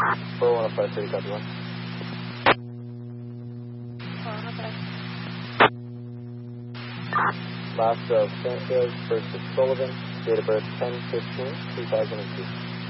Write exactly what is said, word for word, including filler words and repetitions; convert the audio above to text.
four one five three, copy one. Oh, okay. Last of Sanchez, first of Sullivan, date of birth ten fifteen two thousand two.